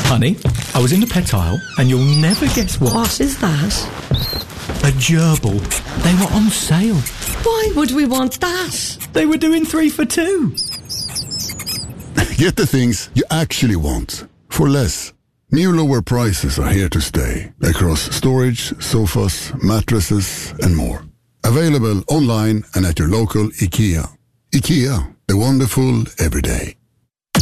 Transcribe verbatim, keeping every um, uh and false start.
Honey, I was in the pet aisle, and you'll never guess what. What is that? A gerbil. They were on sale. Why would we want that? They were doing three for two. Get the things you actually want for less. New lower prices are here to stay across storage, sofas, mattresses and more. Available online and at your local IKEA. IKEA, the wonderful everyday.